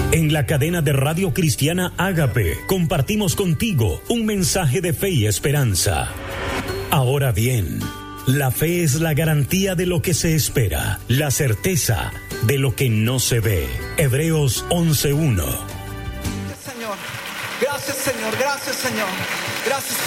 En la cadena de Radio Cristiana Ágape compartimos contigo un mensaje de fe y esperanza. Ahora bien, la fe es la garantía de lo que se espera, la certeza de lo que no se ve. Hebreos 11:1. Señor, gracias Señor, gracias Señor, gracias